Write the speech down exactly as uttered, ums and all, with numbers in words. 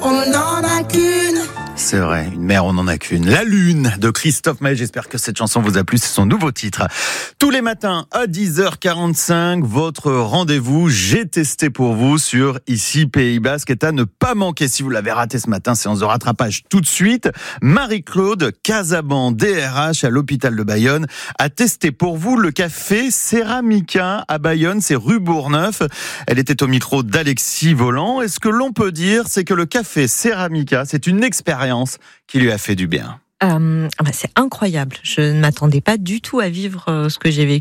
On n'en a qu'une. C'est vrai, une mère, on n'en a qu'une. La Lune de Christophe Maé. J'espère que cette chanson vous a plu. C'est son nouveau titre. Tous les matins à dix heures quarante-cinq, votre rendez-vous, j'ai testé pour vous sur Ici Pays Basque est à ne pas manquer. Si vous l'avez raté ce matin, séance de rattrapage tout de suite. Marie-Claude Casaban, D R H à l'hôpital de Bayonne, a testé pour vous le café Ceramica à Bayonne. C'est rue Bourgneuf. Elle était au micro d'Alexis Volant. Et ce que l'on peut dire, c'est que le café Ceramica, c'est une expérience qui lui a fait du bien. Euh, bah c'est incroyable. Je ne m'attendais pas du tout à vivre ce que j'ai vécu.